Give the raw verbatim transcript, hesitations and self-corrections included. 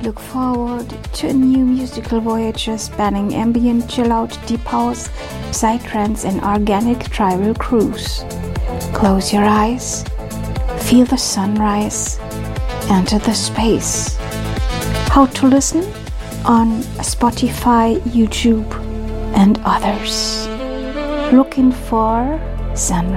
look forward to a new musical voyage spanning ambient, chill-out, deep house, psytrance and organic tribal cruise. Close your eyes, feel the sunrise, enter the space. How to listen? On Spotify, YouTube and others. Looking for Sunrise